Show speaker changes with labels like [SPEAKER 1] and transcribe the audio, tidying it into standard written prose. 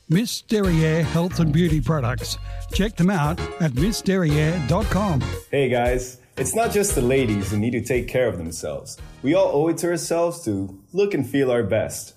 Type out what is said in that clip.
[SPEAKER 1] Miss Derriere Health and Beauty Products. Check them out at missderriere.com.
[SPEAKER 2] Hey guys, it's not just the ladies who need to take care of themselves. We all owe it to ourselves to look and feel our best.